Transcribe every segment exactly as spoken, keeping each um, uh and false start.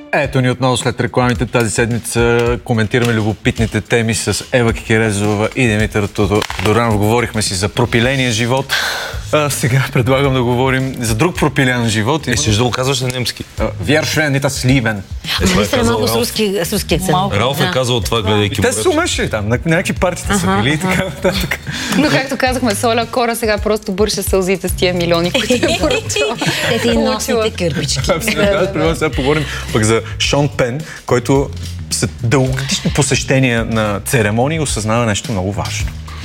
Ето ни отново след рекламите. Тази седмица коментираме любопитните теми с Ева Кикерезова и Димитър Тодоранов. Говорихме си за пропиления живот. А, сега предлагам да говорим за друг пропилен живот. Е, ще да го казваш на немски. Wir schweren nicht das Leben. Мисля малко с руски акцент. Ралф е казал това, гледайки му. Те са умешли там, на някакви партиите са били и така нататък. Но както казахме, Соля Кора сега просто бърша сълзите с тия милиони, които е поръчала. Те ти носните кърпички. Абсолютно. Аз предлагам сега поговорим пък за Шон Пен, който след дългогодишни посещения на церемонии осъзнава нещо много важно.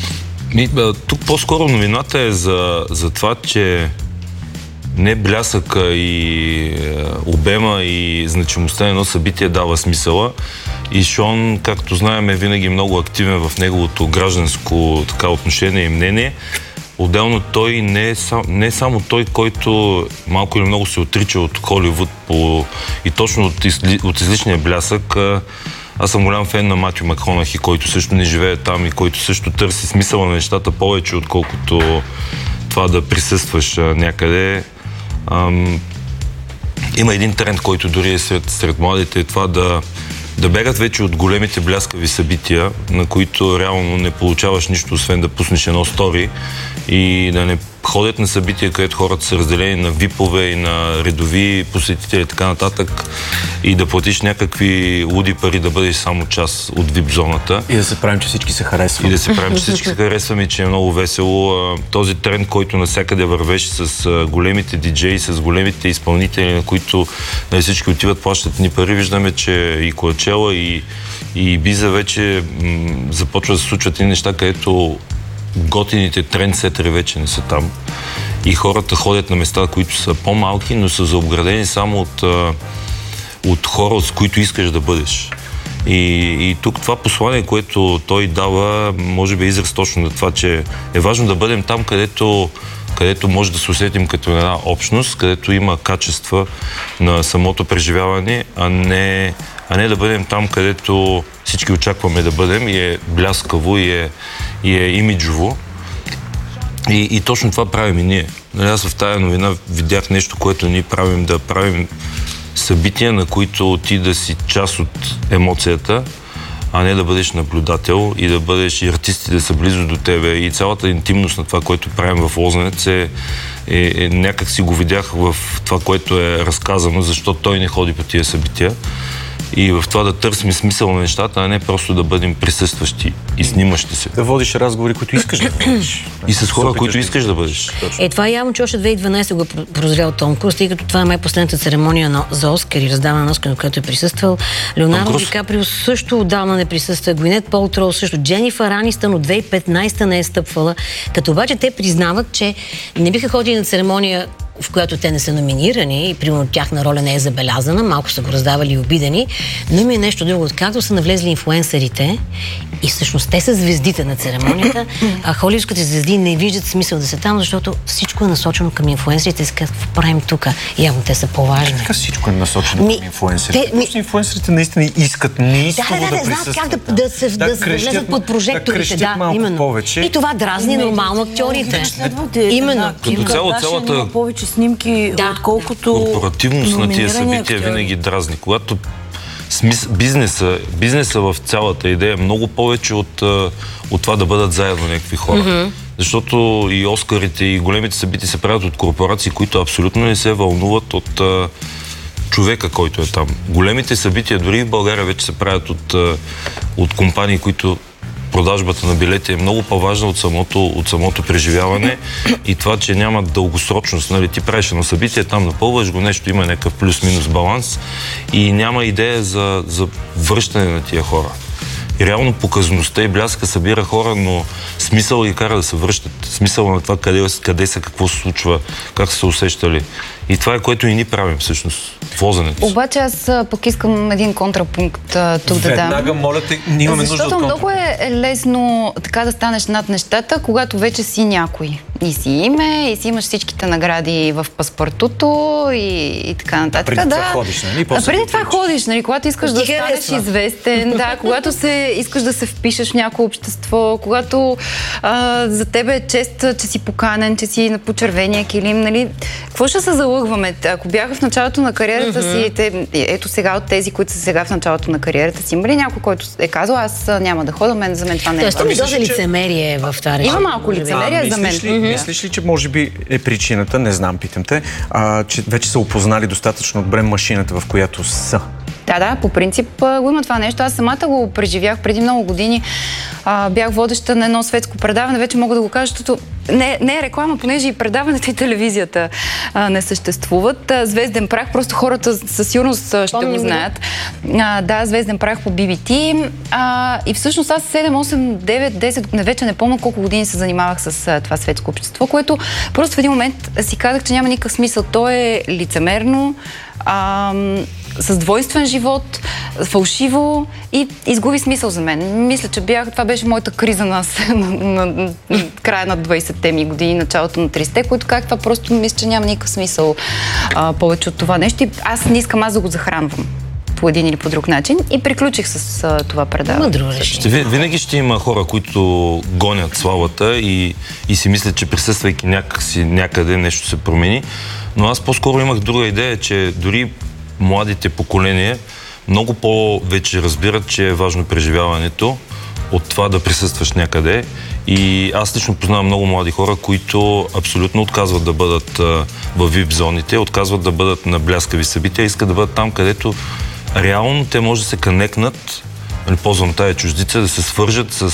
Тук по-скоро новината е за, за това, че не блясъка и е, обема и значимостта на едно събитие дава смисъла. И Шон, както знаем, е винаги много активен в неговото гражданско така, отношение и мнение. Отделно той не е, сам, не е само той, който малко или много се отрича от Холивуд по, и точно от, изли, от излишния блясък. Аз съм голям фен на Матю Макконахи, който също не живее там и който също търси смисъла на нещата повече, отколкото това да присъстваш някъде. Ам, има един тренд, който дори е сред, сред младите, е това да, да бегат вече от големите бляскави събития, на които реално не получаваш нищо, освен да пуснеш едно стори и да не ходят на събития, където хората са разделени на випове и на редови посетители и така нататък и да платиш някакви луди пари да бъдеш само част от вип зоната. И да се правим, че всички се харесват. И да се правим, че всички се харесваме и че е много весело. Този тренд, който навсякъде вървеше с големите диджеи, с големите изпълнители, на които нали, всички отиват, плащат ни пари, виждаме, че и Коачела, и, и Биза вече м- започва да се случват и неща, където готините трендсетери вече не са там. И хората ходят на места, които са по-малки, но са заобградени само от, от хора, с които искаш да бъдеш. И, и тук това послание, което той дава, може би е израз точно на това, че е важно да бъдем там, където, където може да се усетим като една общност, където има качества на самото преживяване, а не, а не да бъдем там, където всички очакваме да бъдем и е бляскаво и е, и е имиджово. И, и точно това правим и ние. Аз в тая новина видях нещо, което ние правим, да правим събития, на които ти да си част от емоцията, а не да бъдеш наблюдател и да бъдеш и артисти да са близо до тебе. И цялата интимност на това, което правим в Лозенец е, е, е някак си го видях в това, което е разказано, защото той не ходи по тия събития. И в това да търсим смисъл на нещата, а не просто да бъдем присъстващи и снимащи се. Да водиш разговори, които искаш да водиш. И с хора, които искаш да бъдеш. Е, това явно, че още две хиляди и дванадесета го е прозрял Том Круз, тъй като това е май последната церемония на, за Оскар и раздаване на Оскар, на която е присъствал. Леонардо Ди Каприо също отдавна не присъства. Гвинет Палтроу също. Дженифър Анистън от две хиляди и петнадесета не е стъпвала. Като обаче те признават, че не биха ходили на церемония, в която те не са номинирани и примерно тяхна роля не е забелязана, малко са го раздавали и обидени, но има и нещо друго. Както са навлезли инфлуенсърите и всъщност те са звездите на церемонията, а холивудските звезди не виждат смисъл да са там, защото всичко е насочено към инфлуенсърите и се казват, какво правим тук? Явно те са по-важни. Така всичко е насочено ми, към инфлуенсърите. Те, ми... инфлуенсърите наистина искат неистово да, да, да, да присъстват. Знаят как да, да се да, да влезат под прожекторите. Да, да, именно. Повече. И това дразни нормално актьорите. Именно. Като цяло цялата снимки, да, отколкото корпоративност на тия събития винаги дразни. Когато смис... бизнеса, бизнеса в цялата идея е много повече от, от това да бъдат заедно някакви хора. Mm-hmm. Защото и Оскарите, и големите събития се правят от корпорации, които абсолютно не се вълнуват от а, човека, който е там. Големите събития, дори в България, вече се правят от, а, от компании, които продажбата на билети е много по-важна от самото, от самото преживяване и това, че няма дългосрочност. Нали, ти правиш едно събитие, там напълваш го, нещо има някакъв плюс-минус баланс и няма идея за, за връщане на тия хора. И реално показността и бляска събира хора, но смисъл ги кара да се връщат. Смисъл на това къде, къде са, какво се случва, как са се усещали. И това е което и ни правим всъщност. Возенец. Обаче аз пък искам един контрапункт а, тук да дам. Веднага, моля те, имаме нужда от Защото много е лесно така да станеш над нещата, когато вече си някой. И си име, и си имаш всичките награди в паспортуто и, и така нататък. Преди да. това ходиш, нали? А преди това ходиш, нали? Когато искаш да станеш известен, да, когато се, искаш да се впишеш в някакво общество, когато а, за тебе е чест, че си поканен, че си на почервения килим, нали? Какво ще се заложи лъгваме. Ако бяха в началото на кариерата mm-hmm. си, те, ето сега от тези, които са сега в началото на кариерата си, има ли някой, който е казал, аз няма да ходя, мен, за мен това не е. Тоест, има доста лицемерие в това решение. Има малко лицемерие а, за мен. Мислиш ли, mm-hmm. мислиш ли, че може би е причината, не знам, питам те, а, че вече са опознали достатъчно добре машината, в която са? Да, да, по принцип го има това нещо. Аз самата го преживях преди много години. А, бях водеща на едно светско предаване. Вече мога да го кажа, защото не, не е реклама, понеже и предаването и телевизията а, не съществуват. А, Звезден прах, просто хората със сигурност ще Помни го знаят. А, да, Звезден прах по Би Би Ти. А, и всъщност аз седем, осем, девет, десет, не, вече не помня колко години се занимавах с а, това светско общество, което просто в един момент си казах, че няма никакъв смисъл. То е лицемерно, а, с двойствен живот, фалшиво и изгуби смисъл за мен. Мисля, че бях, това беше моята криза на, на, на, на края на двайсетте ми години, началото на трийсетте, които как това просто мисля, че няма никакъв смисъл а, повече от това нещо. И аз не искам аз да го захранвам по един или по друг начин и приключих с а, това предаване. Ще, винаги ще има хора, които гонят славата и, и си мислят, че присъствайки някакси, някъде нещо се промени. Но аз по-скоро имах друга идея, че дори младите поколения много по-вече разбират, че е важно преживяването от това да присъстваш някъде. И аз лично познавам много млади хора, които абсолютно отказват да бъдат във ви ай пи зоните, отказват да бъдат на бляскави събития, искат да бъдат там, където реално те може да се конекнат, ползвам тая чуждица, да се свържат с,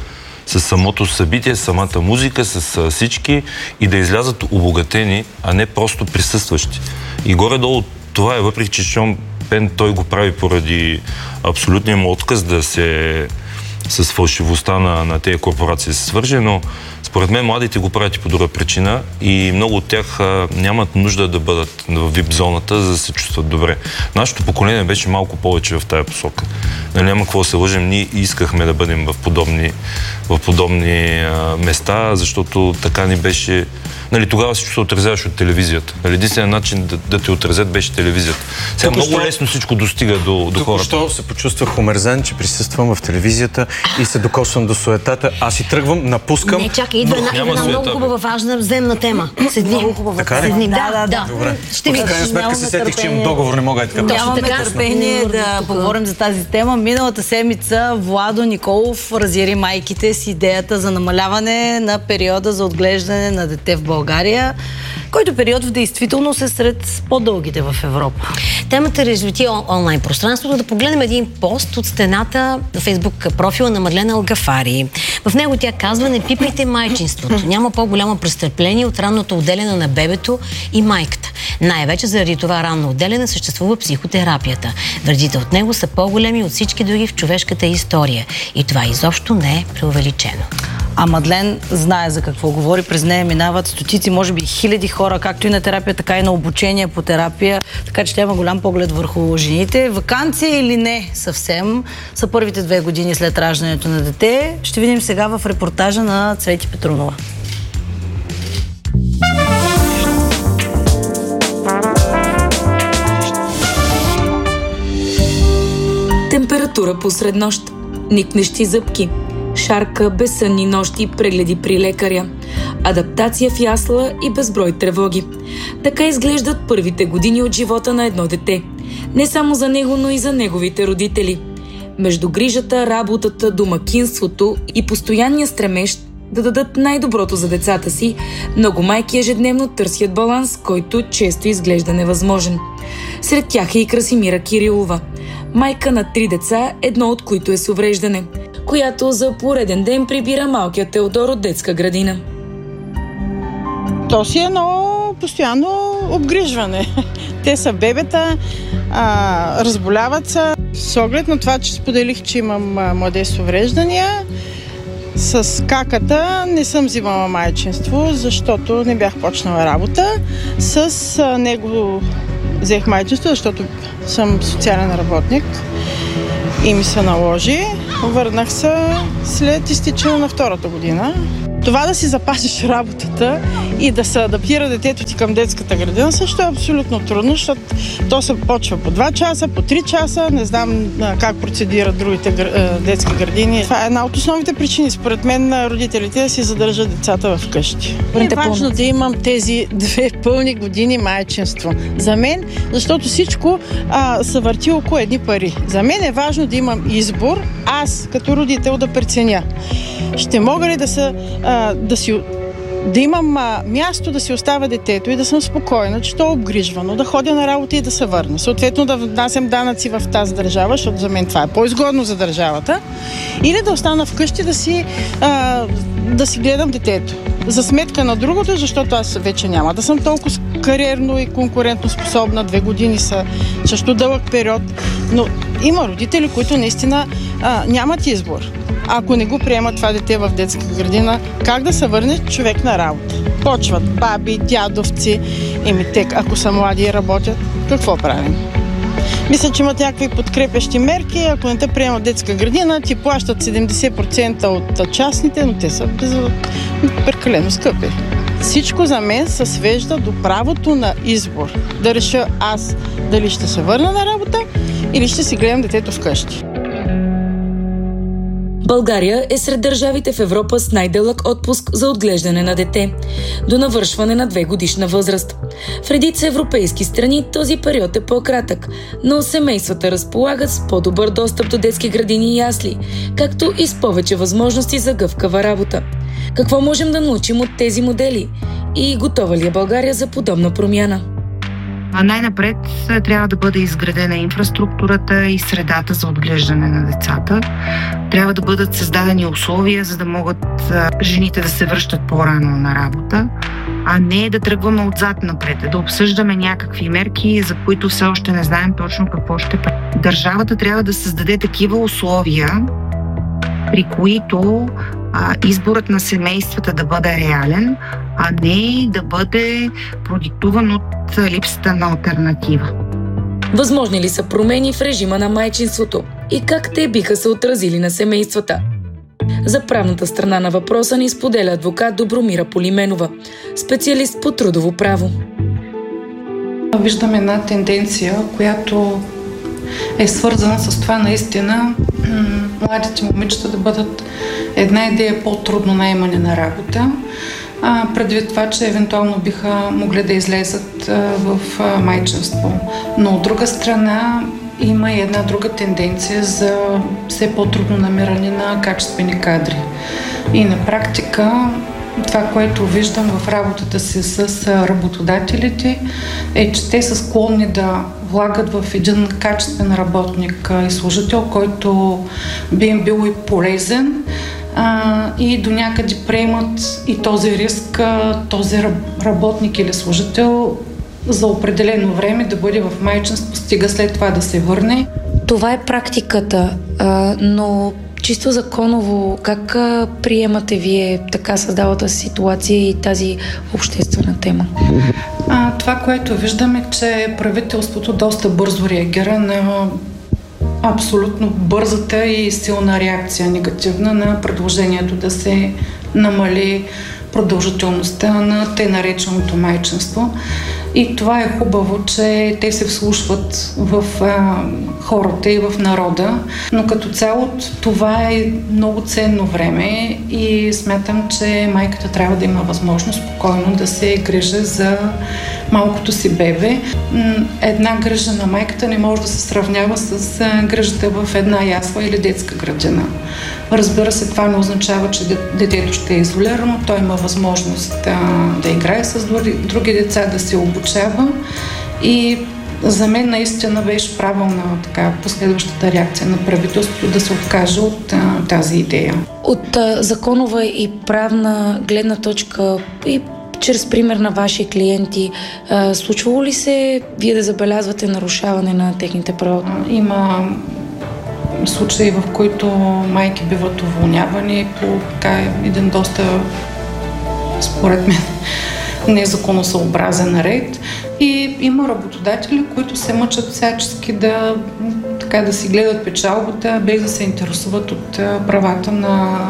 с самото събитие, с самата музика, с всички и да излязат обогатени, а не просто присъстващи. И горе-долу това е, въпреки че Шон Пен той го прави поради абсолютния му отказ да се с фалшивостта на, на тези корпорации се свърже, но според мен младите го правят и по друга причина и много от тях а, нямат нужда да бъдат в ви ай пи зоната, за да се чувстват добре. Нашето поколение беше малко повече в тая посока. Нали, няма какво да се лъжем, ние искахме да бъдем в подобни, в подобни а, места, защото така ни беше. Нали, тогава всичко се отразяваш от телевизията. Нали, единственият начин да, да те отразят беше телевизията. Сега много що, лесно всичко достига до, до хората. Току-що се почувствах омерзен, че присъствам в телевизията и се докосвам до суетата. Аз си тръгвам, напускам. Не, чакай, идва една, една много хубава, важна, земна тема. Седни. Много хубава. Така ли? Седни. Да, да, да. Добре. Ще ви. В крайна сметка се сетих, че имам договор, не мога и така. Нямаме търпение да поговорим за тази тема. Миналата седмица Владо Николов разяри майките с идеята за намаляване на периода за отглеждане на дете в България, който период в действителност е сред по-дългите в Европа. Темата разлети онлайн пространството. Да погледнем един пост от стената на Фейсбук профила на Мадлена Алгафари. В него тя казва: не пипайте майчинството. Няма по-голямо престъпление от ранното отделяне на бебето и майката. Най-вече заради това ранно отделяне съществува психотерапията. Вредите от него са по-големи от всички други в човешката история. И това изобщо не е преувеличено. А Мадлен знае за какво говори. През нея минават стотици, може би хиляди хора, както и на терапия, така и на обучение по терапия. Така че тя има голям поглед върху жените. Ваканция или не съвсем са първите две години след раждането на дете. Ще видим сега в репортажа на Цвети Петрунова. Температура посред нощ, никнещи зъбки, шарка, безсънни нощи, прегледи при лекаря, адаптация в ясла и безброй тревоги. Така изглеждат първите години от живота на едно дете. Не само за него, но и за неговите родители. Между грижата, работата, домакинството и постоянния стремеж да дадат най-доброто за децата си, много майки ежедневно търсят баланс, който често изглежда невъзможен. Сред тях е и Красимира Кирилова, майка на три деца, едно от които е с увреждане, която за пореден ден прибира малкия Теодор от детска градина. То си е едно постоянно обгрижване. Те са бебета, а, разболяват се. С оглед на това, че споделих, че имам младеж с увреждания, с каката не съм взимала майчинство, защото не бях почнала работа. С а, него взех майчинство, защото съм социален работник и ми се наложи. Върнах се след изтичане на втората година. Това да си запазиш работата и да се адаптира детето ти към детската градина също е абсолютно трудно, защото то се почва по два часа, по три часа, не знам как процедират другите детски градини. Това е една от основните причини, според мен, на родителите да си задържат децата в къщи. Е важно да имам тези две пълни години майчинство. За мен, защото всичко а, се върти около едни пари. За мен е важно да имам избор, аз като родител да преценя. Ще мога ли да, са, а, да, си, да имам а, място да си оставя детето и да съм спокойна, че то е обгрижвано, да ходя на работа и да се върна. Съответно да внасям данъци в тази държава, защото за мен това е по-изгодно за държавата. Или да остана вкъщи да си, а, да си гледам детето. За сметка на другото, защото аз вече няма да съм толкова кариерно и конкурентно способна. Две години са също дълъг период. Но има родители, които наистина а, нямат избор. Ако не го приемат това дете в детска градина, как да се върне човек на работа? Почват баби, дядовци, еми те, ако са млади и работят, какво правим? Мисля, че имат някакви подкрепящи мерки. Ако не те приемат детска градина, ти плащат седемдесет процента от частните, но те са прекалено скъпи. Всичко за мен се свежда до правото на избор. Да реша аз дали ще се върна на работа или ще си гледам детето вкъщи. България е сред държавите в Европа с най-дълъг отпуск за отглеждане на дете, до навършване на две годишна възраст. В редица европейски страни този период е по-кратък, но семействата разполагат с по-добър достъп до детски градини и ясли, както и с повече възможности за гъвкава работа. Какво можем да научим от тези модели? И готова ли е България за подобна промяна? А най-напред трябва да бъде изградена инфраструктурата и средата за отглеждане на децата. Трябва да бъдат създадени условия, за да могат жените да се връщат по-рано на работа, а не да тръгваме отзад напред, да обсъждаме някакви мерки, за които все още не знаем точно какво ще прави. Държавата трябва да създаде такива условия, при които а, изборът на семействата да бъде реален, а не да бъде продиктуван от липсата на алтернатива. Възможни ли са промени в режима на майчинството и как те биха се отразили на семействата? За правната страна на въпроса ни споделя адвокат Добромира Полименова, специалист по трудово право. Виждаме една тенденция, която е свързана с това наистина младите момичета да бъдат една идея по-трудно наемане на работа, предвид това, че евентуално биха могли да излезат в майчинство. Но от друга страна има и една друга тенденция за все по-трудно намиране на качествени кадри. И на практика това, което виждам в работата си с работодателите, е, че те са склонни да влагат в един качествен работник и служител, който би им бил и полезен, а, и до някъде приемат и този риск, този работник или служител за определено време да бъде в майчинство, стига след това да се върне. Това е практиката, а, но чисто законово, как а, приемате вие така създалата ситуация и тази обществена тема? А, това, което виждаме, че правителството доста бързо реагира на абсолютно бързата и силна реакция, негативна, на предложението да се намали продължителността на тъй нареченото майчинство. И това е хубаво, че те се вслушват в а, хората и в народа, но като цяло това е много ценно време и смятам, че майката трябва да има възможност спокойно да се грижи за малкото си бебе. Една грижа на майката не може да се сравнява с грижата в една ясла или детска градина. Разбира се, това не означава, че детето ще е изолирано, той има възможност да, да играе с други деца, да се обучава и за мен наистина беше правилна така последващата реакция на правителството да се откаже от а, тази идея. От а, законова и правна гледна точка и чрез пример на ваши клиенти, а, случвало ли се вие да забелязвате нарушаване на техните права? Има случаи, в които майки биват уволнявани по така, един доста, според мен, незаконосъобразен ред. И има работодатели, които се мъчат всячески да, така, да си гледат печалбата, без да се интересуват от правата на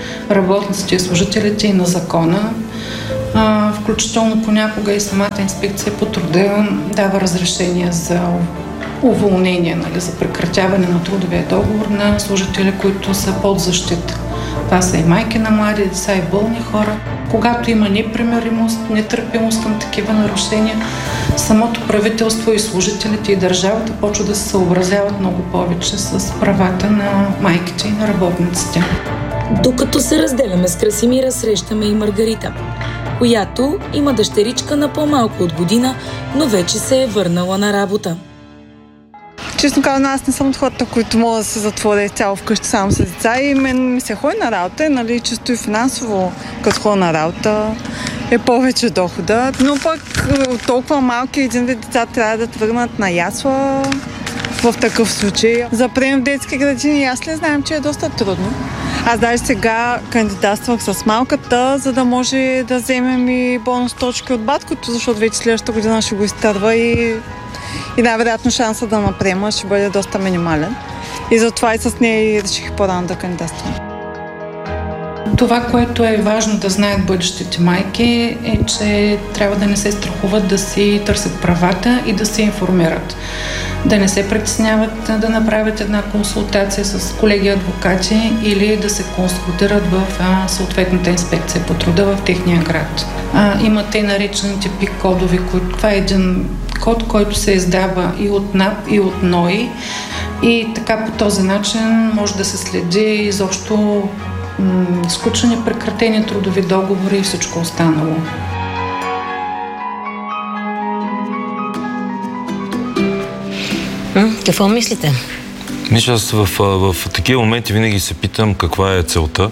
работниците и служителите и на закона. А, включително понякога и самата инспекция по труда дава разрешение за уволнение, нали, за прекратяване на трудовия договор на служители, които са под защита. Това са и майки на млади деца, и болни хора. Когато има непримиримост, нетърпимост към такива нарушения, самото правителство и служителите и държавата почва да се съобразяват много повече с правата на майките и на работниците. Докато се разделяме с Красимира, срещаме и Маргарита, която има дъщеричка на по-малко от година, но вече се е върнала на работа. Честно казано, аз не съм от хората, които могат да се затворя цяло вкъщи само с деца и мен ми се ходи на работа, нали, чисто и финансово, като ходя на работа, е повече дохода. Но пък толкова малки един вид деца трябва да върнат на ясла в такъв случай. За прием в детски градини ясли знаем, че е доста трудно. Аз даже сега кандидатствах с малката, за да може да вземем и бонус точки от баткото, защото вече следващата година ще го изтърва и И най-вероятно шанса да наприема ще бъде доста минимален. И затова и с нея реших по-рано да кандидатствам. Това, което е важно да знаят бъдещите майки, е, че трябва да не се страхуват да си търсят правата и да се информират. Да не се притесняват да направят една консултация с колеги адвокати или да се консултират в а, съответната инспекция по труда в техния град. А, има те наречените пик кодови, които това е един код, който се издава и от НАП, и от НОИ. И така по този начин може да се следи изобщо м- сключени, прекратени трудови договори и всичко останало. М- какво мислите? Мисля, аз в, в, в такива моменти винаги се питам каква е целта.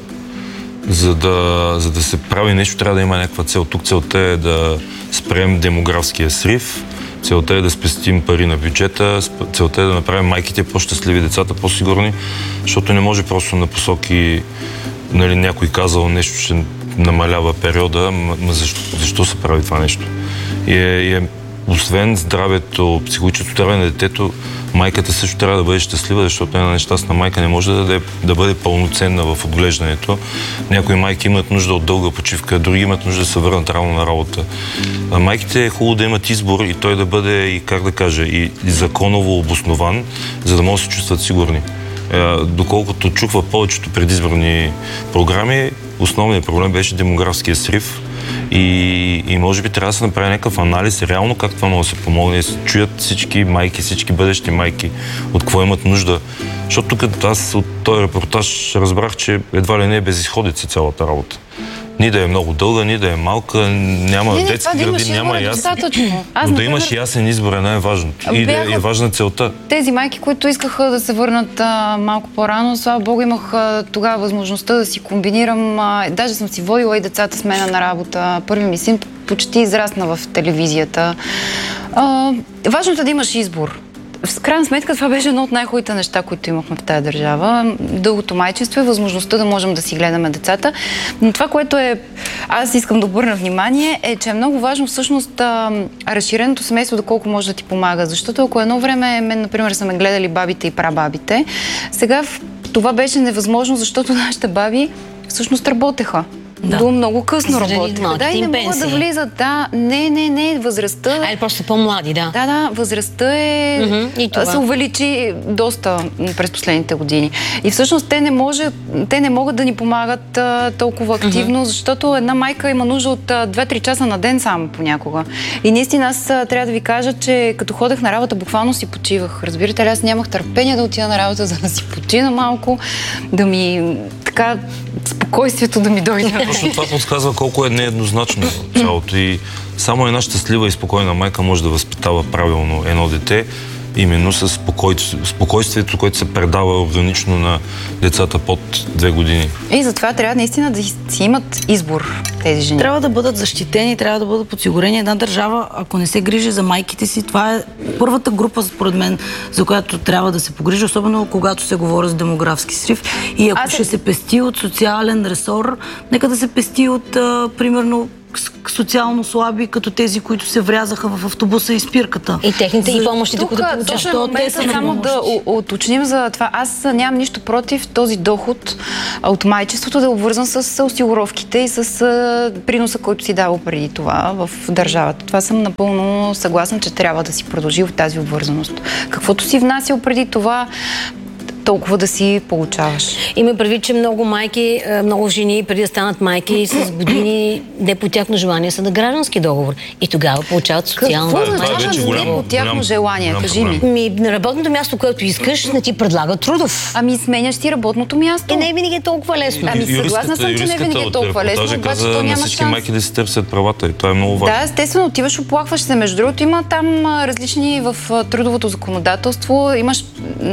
За да, за да се прави нещо, трябва да има някаква цел. Тук целта е да спрем демографския срив. Целта е да спестим пари на бюджета, целта е да направим майките по-щастливи, децата по-сигурни, защото не може просто на посоки, нали, някой казал нещо, ще намалява периода, ма защо, защо се прави това нещо? И е, и е, освен здравето, психологическото здраве на детето, майката също трябва да бъде щастлива, защото една нещастна майка не може да, да, да бъде пълноценна в отглеждането. Някои майки имат нужда от дълга почивка, други имат нужда да се върнат рано на работа. А майките е хубаво да имат избор и той да бъде, и как да кажа, и, и законово обоснован, за да могат да се чувстват сигурни. Е, доколкото чухва повечето предизборни програми, основният проблем беше демографския срив. И, и може би трябва да се направи някакъв анализ реално как това може да се помогне, да се чуят всички майки, всички бъдещи майки, от какво имат нужда. Защото тук аз от този репортаж разбрах, че едва ли не е безизходица цялата работа. Ни да е много дълга, ни да е малка, няма не, не, детски да градини, няма ясен. Но да например, имаш ясен избор е най-важното. И да е важна целта. Тези майки, които искаха да се върнат а, малко по-рано, слава Богу, имах а, тогава възможността да си комбинирам. А, даже съм си водила и децата с мен на работа. Първи ми син почти израсна в телевизията. А, важното е да имаш избор. В крайна сметка това беше едно от най-хубавите неща, които имахме в тази държава. Дългото майчество е възможността да можем да си гледаме децата. Но това, което е, аз искам да обърна внимание, е, че е много важно всъщност а, разширеното семейство доколко може да ти помага. Защото ако едно време, мен, например, са ме гледали бабите и прабабите, сега това беше невъзможно, защото нашите баби всъщност работеха. Да. До много късно работеха. Да, и не могат да влизат. Да, не, не, не, възрастта... Ай, просто по-млади, да. Да, да, възрастта е... Mm-hmm, се увеличи доста през последните години. И всъщност те не, може, те не могат да ни помагат а, толкова активно, mm-hmm. защото една майка има нужда от две-три часа на ден само понякога. И наистина аз а, трябва да ви кажа, че като ходех на работа, буквално си почивах. Разбирате ли, аз нямах търпение да отида на работа, за да си почина малко, да ми така спокойствието да ми дойде. Точно това подсказва колко е нееднозначно цялото и само една щастлива и спокойна майка може да възпитава правилно едно дете, именно с спокойствието, спокойствието, което се предава органично на децата под две години. И затова трябва наистина да си имат избор тези жени. Трябва да бъдат защитени, трябва да бъдат подсигурени. Една държава, ако не се грижи за майките си, това е първата група, според мен, за която трябва да се погрижи, особено когато се говори за демографски срив. И ако Аз... ще се пести от социален ресор, нека да се пести от, а, примерно, социално слаби, като тези, които се врязаха в автобуса и спирката. И техните за... и помощите, които получават. Точно те са само да уточним за това. Аз нямам нищо против този доход от майчеството да е обвързан с осигуровките и с приноса, който си дава преди това в държавата. Това съм напълно съгласна, че трябва да си продължи в тази обвързаност. Каквото си внасял преди това, толкова да си получаваш. Има предвид, че много майки, много жени преди да станат майки с години не по тяхно желание са на граждански договор. И тогава получават социално. Какво означава не по тяхно желание? Кажи ми. Ми, на работното място, което искаш, не ти предлага трудов. Ами сменяш ти работното място. И не винаги е толкова лесно. Ами съгласна съм, че не винаги е толкова лесно. Даже каза на всички майки да си търсят правата и това е много важно. Да, естествено, отиваш, оплакваш се. Между другото, има там различни в трудовото законодателство. Имаш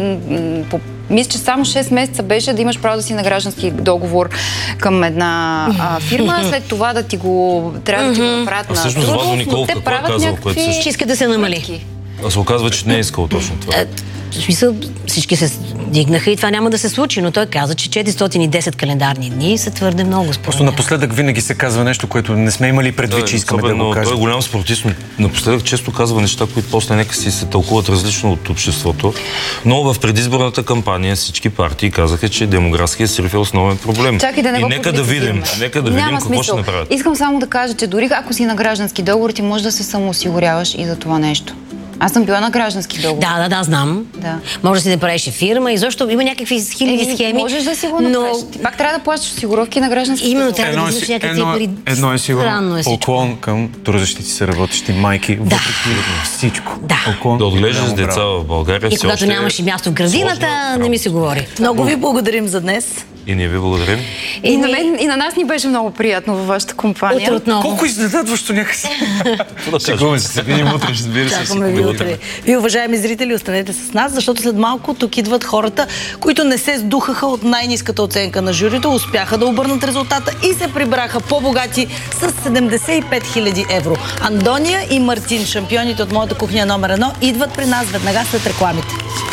мисля, че само шест месеца беше да имаш право да си на граждански договор към една а, фирма, след това да ти го трябва да ти го направят на трудов, но те правят някакви... Че иска да се намали. А се оказва, че не е искал точно това. В смисъл, всички се дигнаха и това няма да се случи, но той каза, че четиристотин и десет календарни дни са твърде много. Просто напоследък винаги се казва нещо, което не сме имали предвид, че искаме да го кажем. Той е голям спортист, но напоследък често казва неща, които после нека си се тълкуват различно от обществото. Но в предизборната кампания всички партии казаха, че демографският срив е основен проблем. Чакай да не и го нека да видим, нека да видим какво ще направят. Искам само да кажа, че дори ако си на граждански договор, ти можеш да се самоосигуряваш и за това нещо. Аз съм била на граждански договор. Да, да, да, знам. Да. Може да си направиш и фирма и защо има някакви хиляди е, схеми. Можеш да си го направиш. Но... Ти пак трябва да плащаш осигуровки на граждански договор. Именно трябва да виждаш някакви едно, пари. Едно е сигурно. Е поклон към трудещите се работещи майки, да. Въпреки всичко. Да. Поклон, да отглеждаш деца в България. И когато нямаш и място в градината, не ми се говори. Много ви благодарим за днес. И ние ви благодарим. И, и, на мен, и на нас ни беше много приятно във вашата компания. Утре колко изненадващо някакси. Шегуваме се, се видим утре, ще разбира се. Чакаме ви утре. Вие, уважаеми зрители, останете с нас, защото след малко тук идват хората, които не се сдухаха от най-ниската оценка на журито, успяха да обърнат резултата и се прибраха по-богати с седемдесет и пет хиляди евро. Андония и Мартин, шампионите от Моята кухня номер едно, идват при нас веднага след рекламите.